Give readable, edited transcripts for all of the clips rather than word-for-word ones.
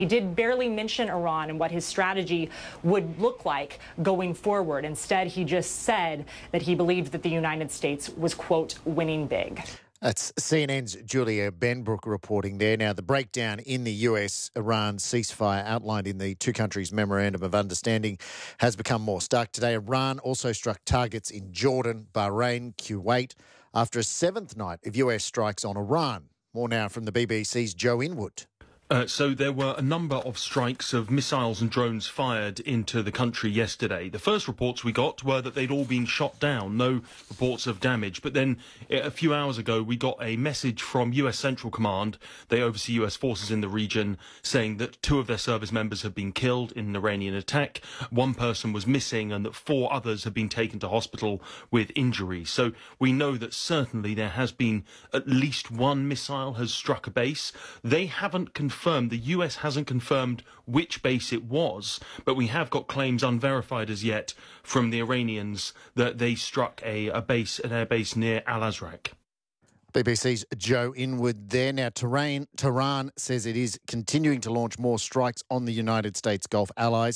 He did barely mention Iran and what his strategy would look like going forward. Instead, he just said that he believed that the United States was, quote, winning big. That's CNN's Julia Benbrook reporting there. Now, the breakdown in the US-Iran ceasefire outlined in the two countries' Memorandum of Understanding has become more stark today. Iran also struck targets in Jordan, Bahrain, Kuwait after a seventh night of US strikes on Iran. More now from the BBC's Joe Inwood. So there were a number of strikes of missiles and drones fired into the country yesterday. The first reports we got were that they'd all been shot down, no reports of damage. But then a few hours ago, we got a message from US Central Command. They oversee US forces in the region, saying that 2 of their service members have been killed in an Iranian attack. 1 person was missing and that 4 others have been taken to hospital with injuries. So we know that certainly there has been at least 1 missile has struck a base. They haven't confirmed. The US hasn't confirmed which base it was, but we have got claims unverified as yet from the Iranians that they struck an air base near Al-Azraq. BBC's Joe Inwood there. Now, Tehran says it is continuing to launch more strikes on the United States Gulf allies.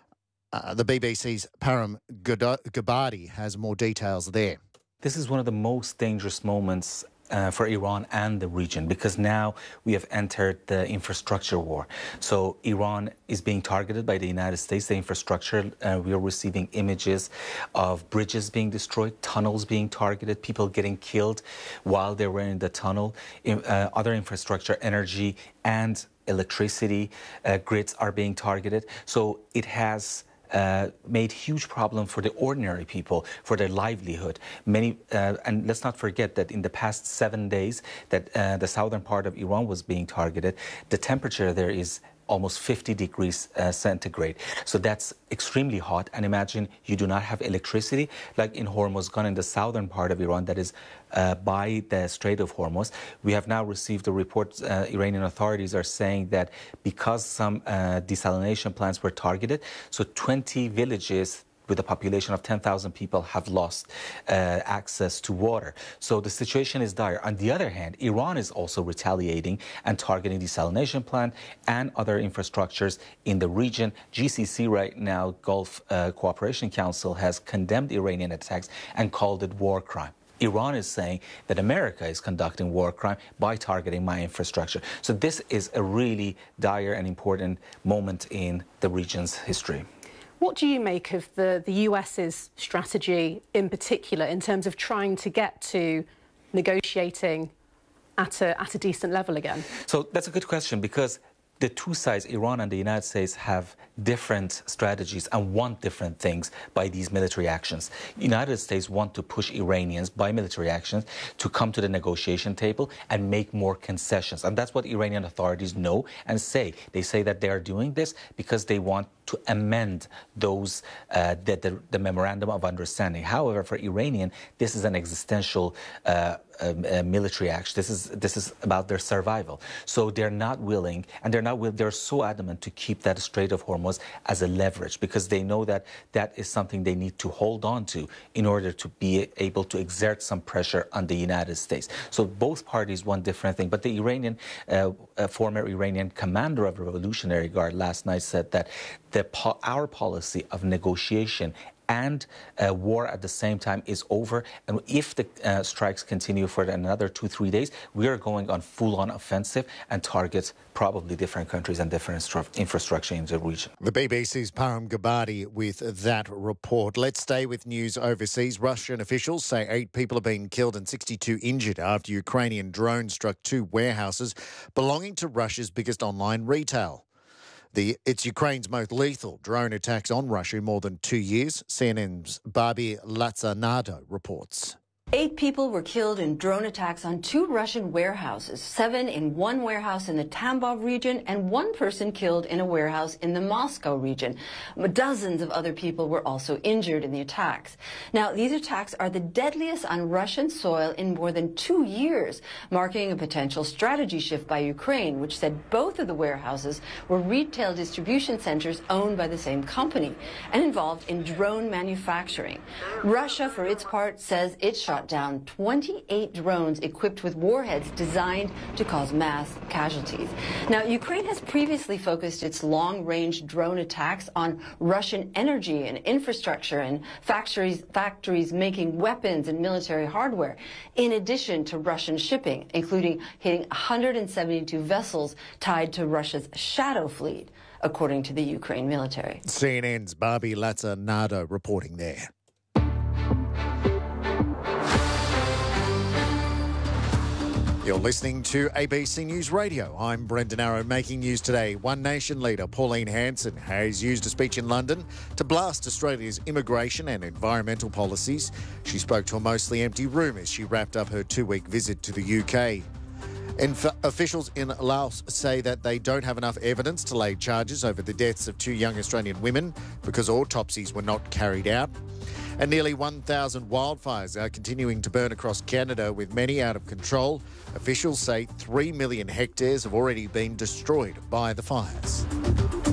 The BBC's Param Gabadi has more details there. This is one of the most dangerous moments for Iran and the region, because now we have entered the infrastructure war. So Iran is being targeted by the United States, the infrastructure. We are receiving images of bridges being destroyed, tunnels being targeted, people getting killed while they were in the tunnel. Other infrastructure, energy and electricity grids are being targeted. So it has made huge problem for the ordinary people, for their livelihood. And let's not forget that in the past 7 days that the southern part of Iran was being targeted, the temperature there is almost 50 degrees centigrade. So that's extremely hot. And imagine you do not have electricity, like in Hormuzgan in the southern part of Iran, that is by the Strait of Hormuz. We have now received a report, Iranian authorities are saying that because some desalination plants were targeted, so 20 villages with a population of 10,000 people have lost access to water. So the situation is dire. On the other hand, Iran is also retaliating and targeting desalination plant and other infrastructures in the region. GCC right now, Gulf Cooperation Council, has condemned Iranian attacks and called it war crime. Iran is saying that America is conducting war crime by targeting my infrastructure. So this is a really dire and important moment in the region's history. What do you make of the US's strategy in particular in terms of trying to get to negotiating at a decent level again? So that's a good question, because the two sides, Iran and the United States, have different strategies and want different things by these military actions. The United States want to push Iranians by military actions to come to the negotiation table and make more concessions. And that's what Iranian authorities know and say. They say that they are doing this because they want to amend those the Memorandum of Understanding. However, for Iranian, this is an existential military action. This is about their survival. So they're not willing, and they're so adamant to keep that Strait of Hormuz as a leverage, because they know that that is something they need to hold on to in order to be able to exert some pressure on the United States. So both parties want different things. But the Iranian, former Iranian commander of the Revolutionary Guard last night said that our policy of negotiation and war at the same time is over. And if the strikes continue for another 2-3 days, we are going on full-on offensive and target probably different countries and different infrastructure in the region. The BBC's Param Gabadi with that report. Let's stay with news overseas. Russian officials say 8 people have been killed and 62 injured after Ukrainian drones struck 2 warehouses belonging to Russia's biggest online retail. It's Ukraine's most lethal drone attacks on Russia in more than 2 years. CNN's Barbie Lazzanado reports. 8 people were killed in drone attacks on 2 Russian warehouses, 7 in one warehouse in the Tambov region, and 1 person killed in a warehouse in the Moscow region. Dozens of other people were also injured in the attacks. Now, these attacks are the deadliest on Russian soil in more than 2 years, marking a potential strategy shift by Ukraine, which said both of the warehouses were retail distribution centers owned by the same company and involved in drone manufacturing. Russia, for its part, says it shot shot down 28 drones equipped with warheads designed to cause mass casualties. Now, Ukraine has previously focused its long-range drone attacks on Russian energy and infrastructure and factories making weapons and military hardware, in addition to Russian shipping, including hitting 172 vessels tied to Russia's Shadow Fleet, according to the Ukraine military. CNN's Barbie Lazzanado reporting there. You're listening to ABC News Radio. I'm Brendan Arrow, making news today. One Nation leader Pauline Hanson has used a speech in London to blast Australia's immigration and environmental policies. She spoke to a mostly empty room as she wrapped up her 2-week visit to the UK. Officials in Laos say that they don't have enough evidence to lay charges over the deaths of 2 young Australian women because autopsies were not carried out. And nearly 1,000 wildfires are continuing to burn across Canada, with many out of control. Officials say 3 million hectares have already been destroyed by the fires.